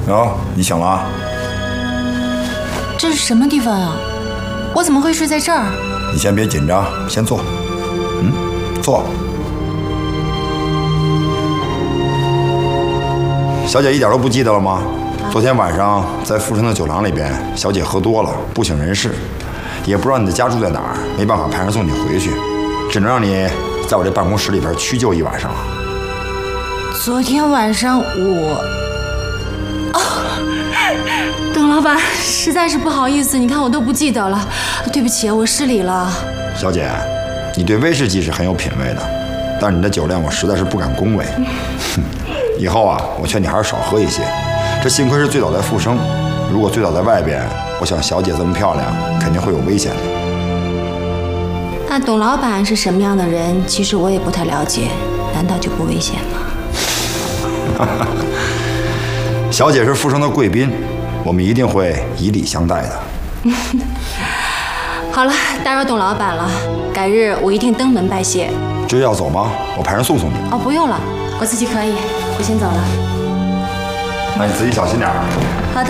哟，你醒了啊？ 这是什么地方啊？我怎么会睡在这儿？ 你先别紧张，先坐。坐。小姐一点都不记得了吗？昨天晚上在富生的酒廊里边，小姐喝多了，不省人事，也不知道你的家住在哪儿，没办法派人送你回去，只能让你在我这办公室里边屈就一晚上。 昨天晚上我……董老板，实在是不好意思，你看我都不记得了，对不起，我失礼了。 小姐，你对威士忌是很有品味的，但是你的酒量我实在是不敢恭维。以后啊，我劝你还是少喝一些。这幸亏是醉倒在富生，如果醉倒在外边，我想小姐这么漂亮，肯定会有危险的。 那董老板是什么样的人？其实我也不太了解，难道就不危险吗？ 小姐是富生的贵宾，我们一定会以礼相待的。 好了，打扰董老板了，改日我一定登门拜谢。 这要走吗？我派人送送你。 哦，不用了，我自己可以，我先走了。 那你自己小心点儿。